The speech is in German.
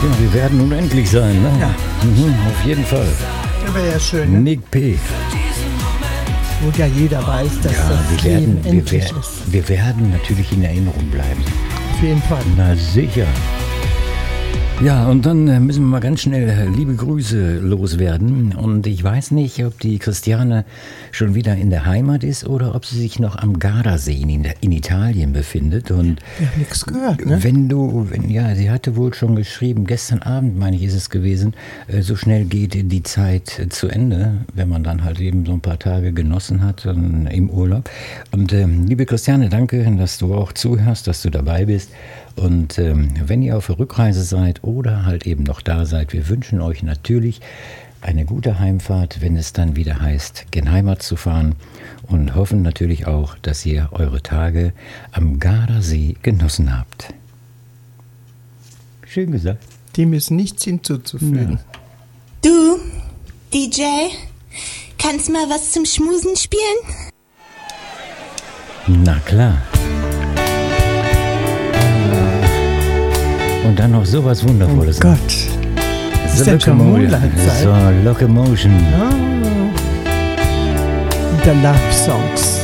Ja, wir werden unendlich sein, ne? Ja. Auf jeden Fall. Das wäre ja schön, ne? Nick P. Wo ja jeder weiß, dass Ja, das Leben endlich ist. wir werden natürlich in Erinnerung bleiben. Auf jeden Fall. Na sicher. Ja, und dann müssen wir mal ganz schnell liebe Grüße loswerden. Und ich weiß nicht, ob die Christiane schon wieder in der Heimat ist oder ob sie sich noch am Gardasee in Italien befindet. Und Ich habe nichts gehört, ne? ja, sie hatte wohl schon geschrieben, gestern Abend, meine ich, ist es gewesen, so schnell geht die Zeit zu Ende, wenn man dann halt eben so ein paar Tage genossen hat im Urlaub. Und liebe Christiane, danke, dass du auch zuhörst, dass du dabei bist. Und wenn ihr auf der Rückreise seid oder halt eben noch da seid, wir wünschen euch natürlich eine gute Heimfahrt, wenn es dann wieder heißt, gen Heimat zu fahren, und hoffen natürlich auch, dass ihr eure Tage am Gardasee genossen habt. Schön gesagt. Dem ist nichts hinzuzufügen. Ja. Du, DJ, kannst mal was zum Schmusen spielen? Na klar. Und dann noch sowas Wundervolles. Oh Gott. Ist denn schon Moonlight-Zeit? So, Locomotion. Ah. The Love Songs.